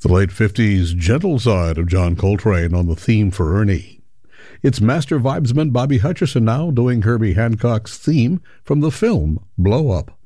The late 50s gentle side of John Coltrane on the theme for Ernie. It's master vibesman Bobby Hutcherson now doing Herbie Hancock's theme from the film Blow Up.